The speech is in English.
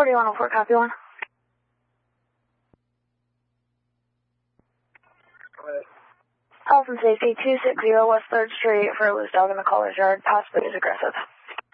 4104, copy one. Health and Safety 260 West 3rd Street for a loose dog in the caller's yard, possibly is aggressive.